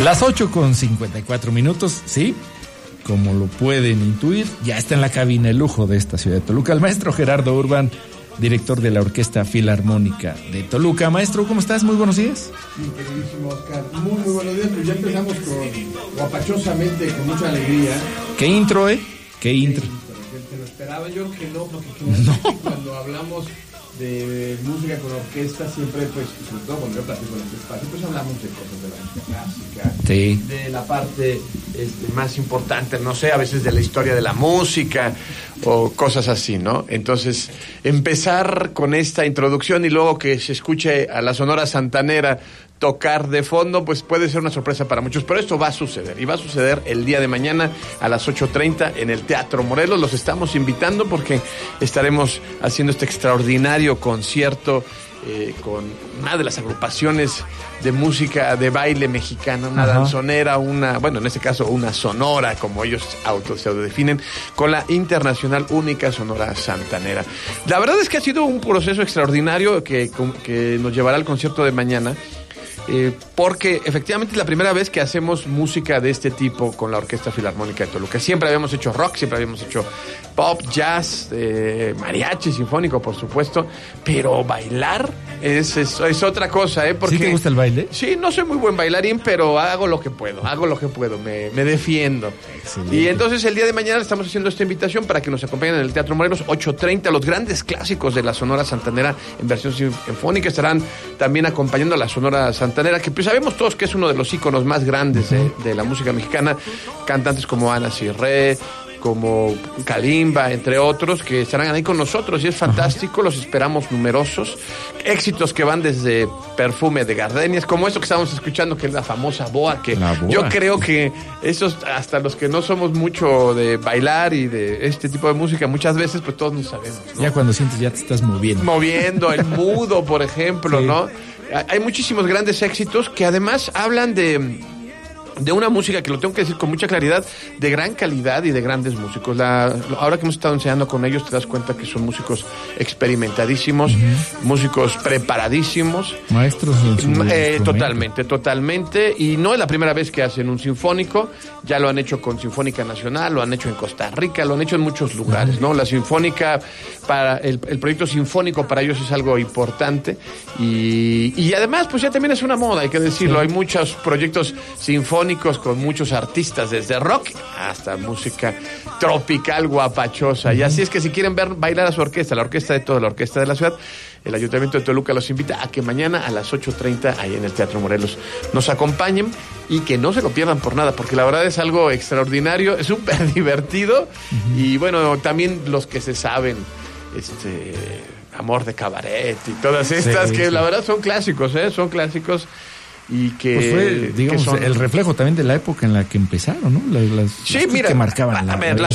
Las 8:54, sí, como lo pueden intuir, ya está en la cabina el lujo de esta ciudad de Toluca, el maestro Gerardo Urban, director de la Orquesta Filarmónica de Toluca. Maestro, ¿cómo estás? Muy buenos días. Sí, queridísimo Oscar, muy buenos días. Pues ya empezamos guapachosamente, con mucha alegría. ¿Qué intro, ¿Qué intro? ¿Te lo esperaba? Yo creo que no, porque cuando hablamos de música con orquesta siempre, pues, sobre todo cuando yo platico en este espacio, pues hablamos de cosas de la música clásica, sí, de la parte más importante, no sé, a veces de la historia de la música o cosas así, ¿no? Entonces, empezar con esta introducción y luego que se escuche a la Sonora Santanera tocar de fondo, pues puede ser una sorpresa para muchos, pero esto va a suceder, y va a suceder el día de mañana a las 8:30 en el Teatro Morelos. Los estamos invitando porque estaremos haciendo este extraordinario concierto con una de las agrupaciones de música de baile mexicana, una danzonera, bueno, en este caso una sonora, como ellos se definen, con la internacional única Sonora Santanera. La verdad es que ha sido un proceso extraordinario que nos llevará al concierto de mañana. Porque efectivamente es la primera vez que hacemos música de este tipo con la Orquesta Filarmónica de Toluca. Siempre habíamos hecho rock, siempre habíamos hecho pop, jazz, mariachi, sinfónico, por supuesto, pero bailar es otra cosa, porque... ¿Sí te gusta el baile? Sí, no soy muy buen bailarín, pero hago lo que puedo, me defiendo. Excelente. Y entonces el día de mañana estamos haciendo esta invitación para que nos acompañen en el Teatro Morelos, 8:30, los grandes clásicos de la Sonora Santanera en versión sinfónica. Estarán también acompañando a la Sonora Santanera, que pues sabemos todos que es uno de los íconos más grandes de la música mexicana, cantantes como Ana Cirré, como Kalimba, entre otros, que estarán ahí con nosotros, y es fantástico. Los esperamos numerosos, éxitos que van desde Perfume de Gardenias, como esto que estábamos escuchando, que es la famosa Boa, que yo creo que esos, hasta los que no somos mucho de bailar y de este tipo de música, muchas veces pues todos no sabemos, ¿no? Ya cuando sientes, ya te estás moviendo el mudo, por ejemplo, sí, ¿no? Hay muchísimos grandes éxitos que además hablan de una música, que lo tengo que decir con mucha claridad, de gran calidad y de grandes músicos. Ahora que hemos estado enseñando con ellos, te das cuenta que son músicos experimentadísimos, músicos preparadísimos. Maestros en su totalmente. Y no es la primera vez que hacen un sinfónico. Ya lo han hecho con Sinfónica Nacional, lo han hecho en Costa Rica, lo han hecho en muchos lugares, ¿no? La sinfónica, para el proyecto sinfónico para ellos es algo importante. Y además, pues ya también es una moda, hay que decirlo. Hay muchos proyectos sinfónicos con muchos artistas, desde rock hasta música tropical guapachosa. Y así es que si quieren bailar a su orquesta, la orquesta de toda la orquesta de la ciudad, el Ayuntamiento de Toluca los invita a que mañana a las 8:30 ahí en el Teatro Morelos nos acompañen y que no se lo pierdan por nada, porque la verdad es algo extraordinario, es súper divertido. Y bueno, también los que se saben Amor de Cabaret y todas estas, que la verdad son clásicos, son clásicos. Y que, pues fue, digamos, son el reflejo también de la época en la que empezaron, ¿no? Las mira, que marcaban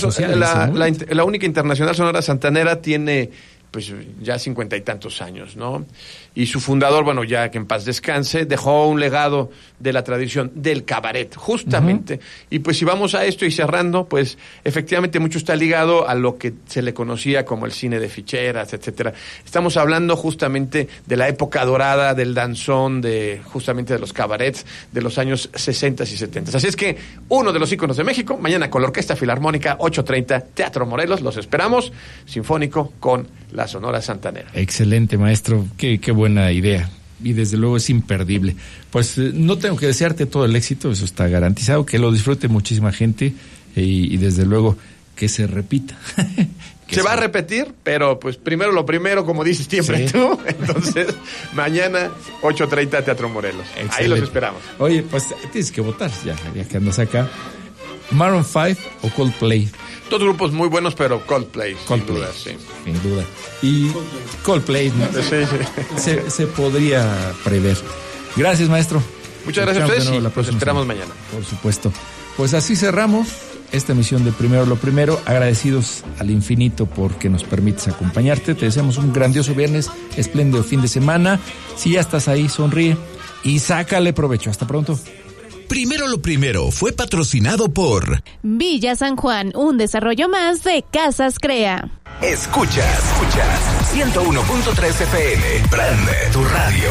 la única internacional Sonora Santanera tiene pues ya 50 y tantos años, ¿no? Y su fundador, bueno, ya que en paz descanse, dejó un legado de la tradición del cabaret, justamente. Y pues si vamos a esto y cerrando, pues efectivamente mucho está ligado a lo que se le conocía como el cine de ficheras, etcétera. Estamos hablando justamente de la época dorada del danzón, justamente de los cabarets de los años 60 y 70. Así es que uno de los íconos de México, mañana con la Orquesta Filarmónica, 8:30, Teatro Morelos, los esperamos, sinfónico con la Sonora Santanera. Excelente, maestro, qué buena idea. Y desde luego es imperdible. Pues no tengo que desearte todo el éxito, eso está garantizado, que lo disfrute muchísima gente y desde luego que se repita. Se va a repetir, pero pues primero lo primero, como dices siempre tú. Entonces, mañana 8:30 Teatro Morelos. Excelente. Ahí los esperamos. Oye, pues tienes que votar, ya que andas acá. Maroon 5 o Coldplay. Dos grupos muy buenos, pero Coldplay. Sin duda, sí. Sin duda. Y Coldplay, ¿no? Sí. Se podría prever. Gracias, maestro. Muchas gracias a ustedes y los esperamos mañana. Por supuesto. Pues así cerramos esta emisión de Primero lo Primero. Agradecidos al infinito porque nos permites acompañarte. Te deseamos un grandioso viernes, espléndido fin de semana. Si ya estás ahí, sonríe y sácale provecho. Hasta pronto. Primero lo Primero fue patrocinado por Villa San Juan, un desarrollo más de Casas Crea. Escuchas 101.3 FM. Prende tu radio.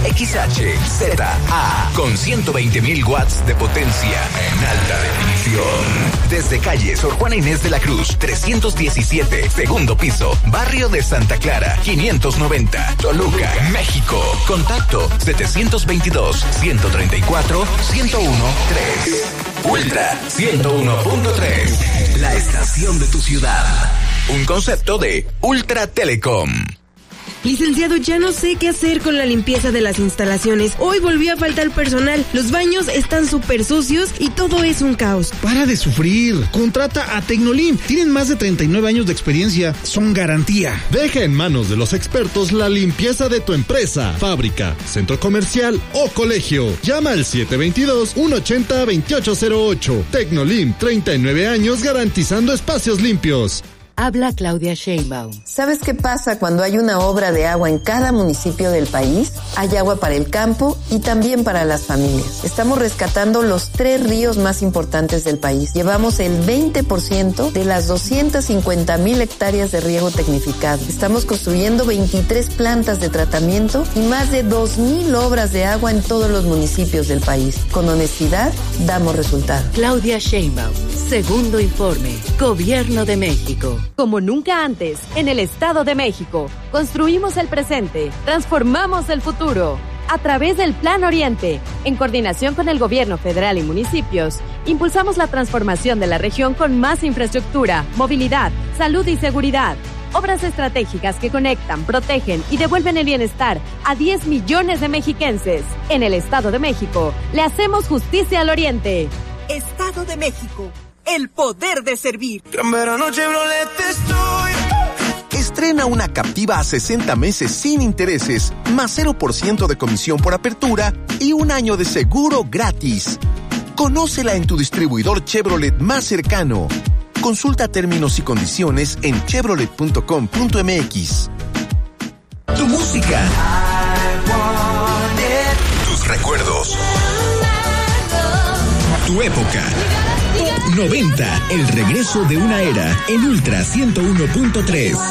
XHZA con 120.000 watts de potencia en alta definición. Desde calle Sor Juana Inés de la Cruz, 317, segundo piso, barrio de Santa Clara, 590, Toluca, México. Contacto 722-134-1013. Ultra 101.3, la estación de tu ciudad. Un concepto de Ultra Telecom. Licenciado, ya no sé qué hacer con la limpieza de las instalaciones. Hoy volvió a faltar personal. Los baños están súper sucios y todo es un caos. Para de sufrir. Contrata a Tecnolim. Tienen más de 39 años de experiencia. Son garantía. Deja en manos de los expertos la limpieza de tu empresa, fábrica, centro comercial o colegio. Llama al 722-180-2808. Tecnolim, 39 años garantizando espacios limpios. Habla Claudia Sheinbaum. ¿Sabes qué pasa cuando hay una obra de agua en cada municipio del país? Hay agua para el campo y también para las familias. Estamos rescatando los 3 ríos más importantes del país. Llevamos el 20% de las 250,000 hectáreas de riego tecnificado. Estamos construyendo 23 plantas de tratamiento y más de 2,000 obras de agua en todos los municipios del país. Con honestidad, damos resultados. Claudia Sheinbaum, segundo informe, Gobierno de México. Como nunca antes, en el Estado de México, construimos el presente, transformamos el futuro. A través del Plan Oriente, en coordinación con el Gobierno federal y municipios, impulsamos la transformación de la región con más infraestructura, movilidad, salud y seguridad. Obras estratégicas que conectan, protegen y devuelven el bienestar a 10 millones de mexiquenses. En el Estado de México, le hacemos justicia al Oriente. Estado de México. El poder de servir. Gran verano Chevrolet estoy. Estrena una Captiva a 60 meses sin intereses, más 0% de comisión por apertura y 1 año de seguro gratis. Conócela en tu distribuidor Chevrolet más cercano. Consulta términos y condiciones en chevrolet.com.mx. Tu música. Tus recuerdos. Tu época. 90, el regreso de una era en Ultra 101.3.